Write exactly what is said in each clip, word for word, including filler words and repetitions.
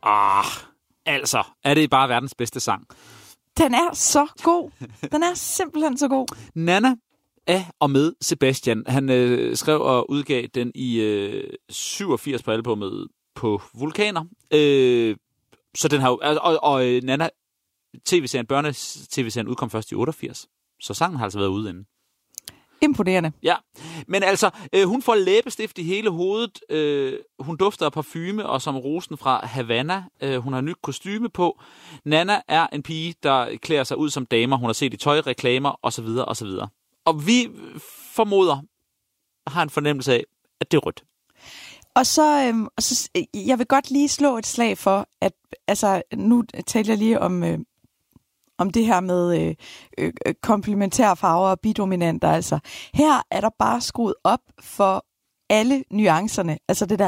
Ah, altså, er det bare verdens bedste sang? Den er så god. Den er simpelthen så god. Nanna af og med Sebastian. Han øh, skrev og udgav den i øh, syvogfirs på albumet på Vulkaner. Øh, så den har jo... Og, og, og Nanna, tv-serien, børne-tv-serien udkom først i otteogfirs. Så sangen har altså været ude inden. Imponerende. Ja, men altså, øh, hun får læbestift i hele hovedet. Øh, hun dufter af parfume, og som rosen fra Havana. Øh, hun har nyt kostyme på. Nanna er en pige, der klæder sig ud som damer. Hun har set i tøjreklamer, osv., osv. Og vi formoder, har en fornemmelse af, at det er rødt. Og så, øhm, og så, jeg vil godt lige slå et slag for, at altså, nu taler jeg lige om... Øh, om det her med øh, øh, komplementære farver og bidominanter. Altså, her er der bare skruet op for alle nuancerne. Altså det der...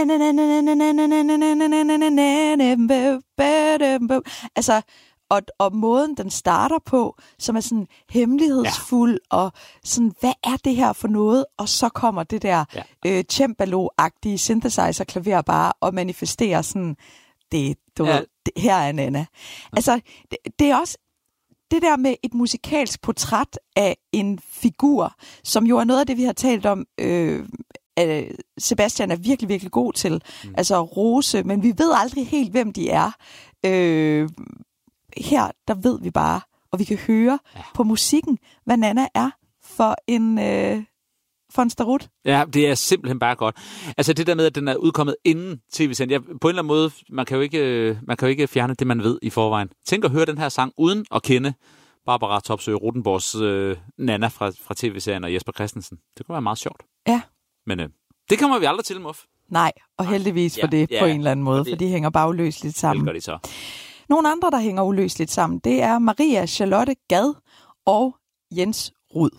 Altså, og, og måden, den starter på, som er sådan hemmelighedsfuld, ja. Og sådan, hvad er det her for noget? Og så kommer det der ja. øh, cembalo-agtige synthesizer-klaver bare og manifesterer sådan... Det, du ja. ved, det, her er Nanna. Altså, det, det er også det der med et musikalsk portræt af en figur, som jo er noget af det, vi har talt om, øh, øh, Sebastian er virkelig, virkelig god til. Mm. Altså rose, men vi ved aldrig helt, hvem de er. Øh, her, der ved vi bare, og vi kan høre ja. på musikken, hvad Nanna er for en... Øh, for en starut. Ja, det er simpelthen bare godt. Altså det der med, at den er udkommet inden tv-serien. Ja, på en eller anden måde, man kan jo ikke, man kan jo ikke fjerne det, man ved i forvejen. Tænk at høre den her sang, uden at kende Barbara Topsøe Rodenborgs øh, Nanna fra, fra tv-serien og Jesper Christensen. Det kunne være meget sjovt. Ja. Men øh, det kommer vi aldrig til, Muff. Nej, og heldigvis for ja, det ja, på en eller anden måde, det, for de hænger bare uløseligt sammen. Det gør de så. Nogle andre, der hænger uløseligt sammen, det er Maria Charlotte Gad og Jens Rud.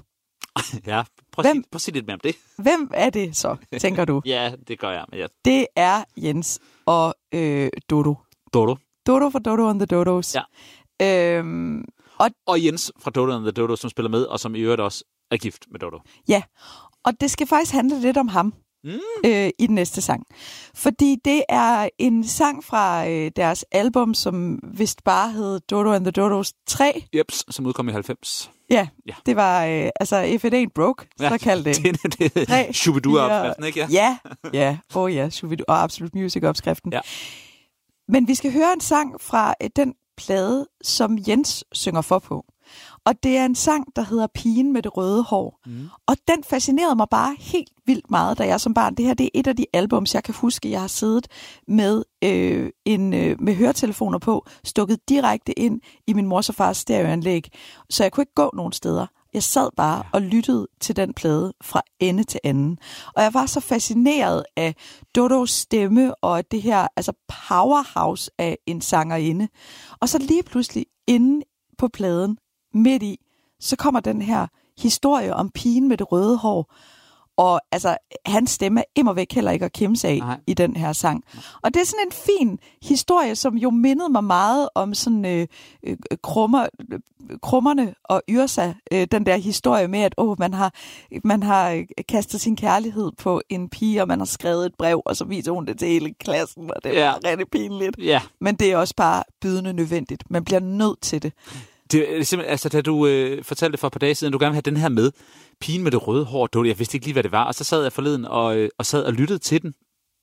Ja, prøv at, sige, prøv at sige lidt mere om det. Hvem er det så, tænker du? Ja, det gør jeg. Men jeg... Det er Jens og øh, Dodo. Dodo. Dodo fra Dodo and the Dodos. Ja. Øhm, og... og Jens fra Dodo and the Dodos, som spiller med, og som i øvrigt også er gift med Dodo. Ja, og det skal faktisk handle lidt om ham. Mm. Øh, i den næste sang. Fordi det er en sang fra øh, deres album, som vist bare hed Dodo and the Dodos tre. Jeps, som udkom i halvfems. Ja, ja. Det var, øh, altså, if it ain't broke, ja, så kaldte det. Det er det. Shubidua-opskriften, ikke? Ja, ja, ja. Oh ja, Shubidua, og Absolute Music-opskriften. Ja. Men vi skal høre en sang fra øh, den plade, som Jens synger for på. Og det er en sang, der hedder Pigen med det røde hår. Mm. Og den fascinerede mig bare helt vildt meget, da jeg som barn. Det her det er et af de albums, jeg kan huske, jeg har siddet med, øh, en, øh, med høretelefoner på, stukket direkte ind i min mors og fars stereoanlæg. Så jeg kunne ikke gå nogen steder. Jeg sad bare og lyttede til den plade fra ende til anden. Og jeg var så fascineret af Dodos stemme og det her altså powerhouse af en sangerinde. Og så lige pludselig inde på pladen, midt i, så kommer den her historie om pigen med det røde hår. Og altså, hans stemme er immervæk heller ikke at kimse af Nej. i den her sang. Og det er sådan en fin historie, som jo mindede mig meget om sådan øh, øh, krummer, øh, krummerne og Yrsa. Øh, den der historie med, at åh, man har, man har kastet sin kærlighed på en pige, og man har skrevet et brev, og så viser hun det til hele klassen, og det er ja. rigtig pinligt. Ja. Men det er også bare bydende nødvendigt. Man bliver nødt til det. Det er simpelthen, altså, da du øh, fortalte for et par dage siden, du gerne vil have den her med, pigen med det røde hår, du, jeg vidste ikke lige, hvad det var, og så sad jeg forleden og, øh, og sad og lyttede til den.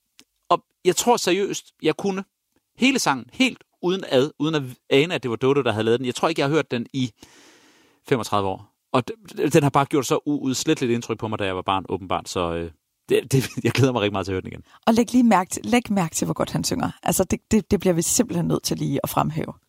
Og jeg tror seriøst, jeg kunne hele sangen, helt uden ad, uden at ane, at det var Dodo, der havde lavet den. Jeg tror ikke, jeg har hørt den i femogtredive år. Og den har bare gjort så uudsletteligt indtryk på mig, da jeg var barn, åbenbart, så... Øh, Det, det, jeg glæder mig rigtig meget til at høre den igen. Og læg lige mærke til, læg mærke til hvor godt han synger. Altså, det, det, det bliver vi simpelthen nødt til lige at fremhæve.